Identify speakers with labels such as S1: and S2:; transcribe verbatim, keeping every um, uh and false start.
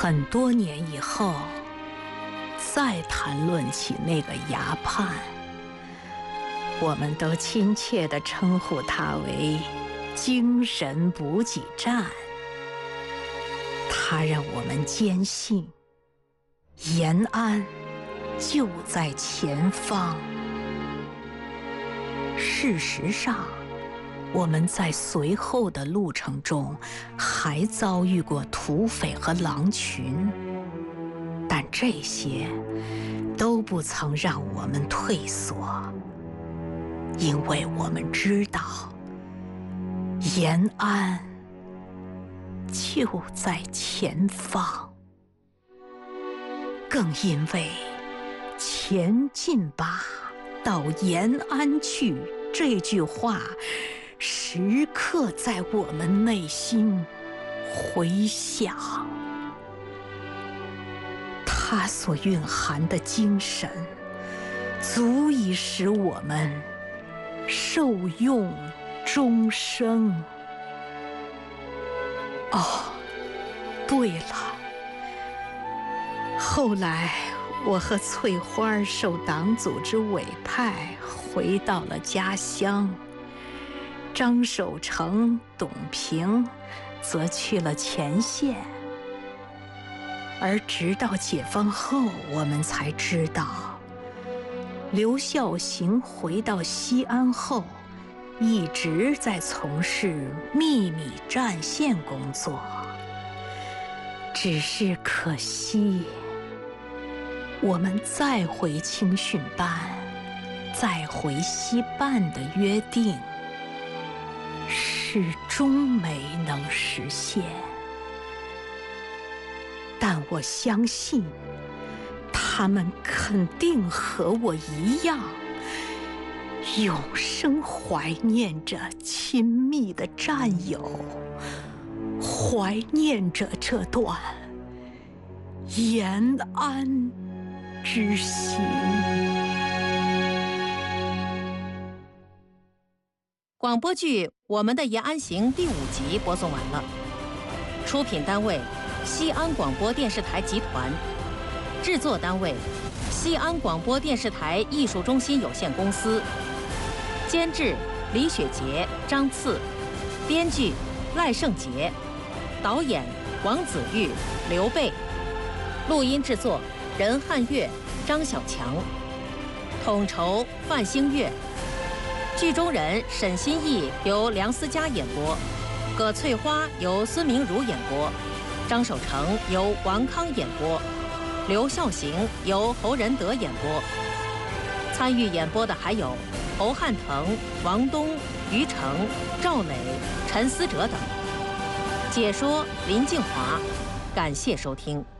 S1: 很多年以后，再谈论起那个崖畔，我们都亲切地称呼它为精神补给站。它让我们坚信，延安就在前方。事实上，我们在随后的路程中还遭遇过土匪和狼群，但这些都不曾让我们退缩，因为我们知道延安就在前方，更因为前进吧，到延安去这句话时刻在我们内心回响，它所蕴含的精神足以使我们受用终生。哦，对了，后来我和翠花受党组织委派回到了家乡，张守成、董平则去了前线。而直到解放后，我们才知道，刘孝行回到西安后，一直在从事秘密战线工作。只是可惜，我们再回青训班，再回西办的约定，始终没能实现。但我相信，他们肯定和我一样，永生怀念着亲密的战友，怀念着这段延安之行。
S2: 广播剧《我们的延安行》第五集播送完了，出品单位西安广播电视台集团，制作单位西安广播电视台艺术中心有限公司，监制李雪洁、张次，编剧赖胜杰，导演王子玉、刘备，录音制作任汉月、张小强，统筹范星月，剧中人沈心义由梁思佳演播，葛翠花由孙明儒演播，张守成由王康演播，刘孝行由侯仁德演播。参与演播的还有侯汉腾、王东、于成、赵磊、陈思哲等。解说林静华，感谢收听。